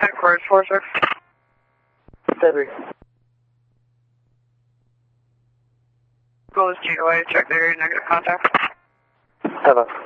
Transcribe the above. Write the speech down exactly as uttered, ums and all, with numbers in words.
Headquarters four six. February. Goes G O A, check the area, negative contact. Have a.